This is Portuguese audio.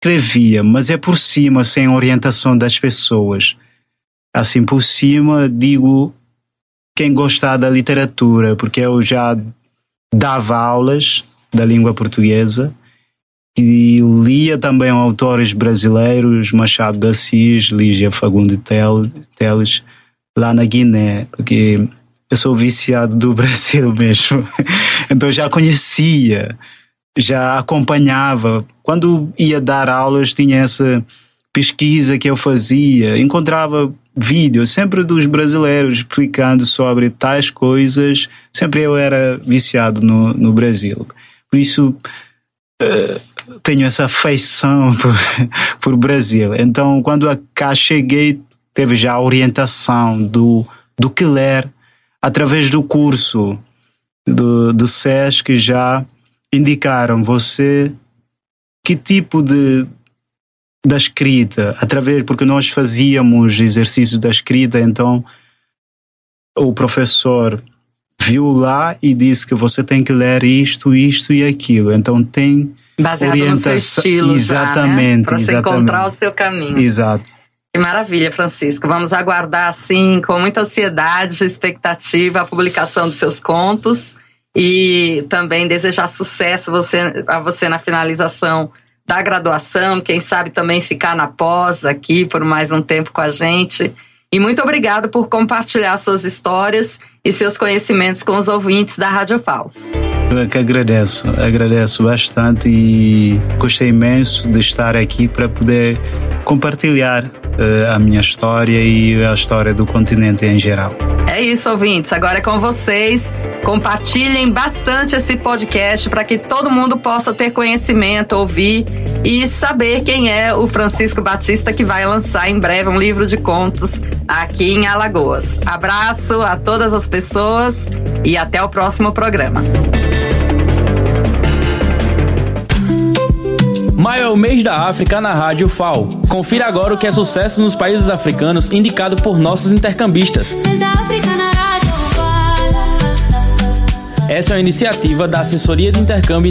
escrevia, mas é por cima, sem orientação das pessoas. Assim, por cima, digo quem gostar da literatura, porque eu já dava aulas da língua portuguesa e lia também autores brasileiros, Machado de Assis, Lígia Fagundes Teles, lá na Guiné, porque eu sou viciado do Brasil mesmo. Então já conhecia, já acompanhava. Quando ia dar aulas, tinha essa pesquisa que eu fazia, encontrava vídeos sempre dos brasileiros explicando sobre tais coisas. Sempre eu era viciado no Brasil. Por isso tenho essa afeição por Brasil. Então, quando cá cheguei, teve já a orientação do que ler através do curso do SESC. Já indicaram você que tipo da escrita, porque nós fazíamos exercícios da escrita, então o professor viu lá e disse que você tem que ler isto e aquilo, então tem baseado orientação, no seu estilo, exatamente, né? Para você encontrar o seu caminho. Exato. Que maravilha, Francisco. Vamos aguardar, assim, com muita ansiedade, expectativa, a publicação dos seus contos e também desejar sucesso a você na finalização da graduação, quem sabe também ficar na pós aqui por mais um tempo com a gente. E muito obrigado por compartilhar suas histórias e seus conhecimentos com os ouvintes da Rádio FAO. Eu que agradeço bastante e gostei imenso de estar aqui para poder compartilhar a minha história e a história do continente em geral. É isso, ouvintes. Agora é com vocês. Compartilhem bastante esse podcast para que todo mundo possa ter conhecimento, ouvir e saber quem é o Francisco Batista, que vai lançar em breve um livro de contos aqui em Alagoas. Abraço a todas as pessoas e até o próximo programa. Maio é o mês da África na Rádio FAO. Confira agora o que é sucesso nos países africanos indicado por nossos intercambistas. Essa é uma iniciativa da Assessoria de Intercâmbio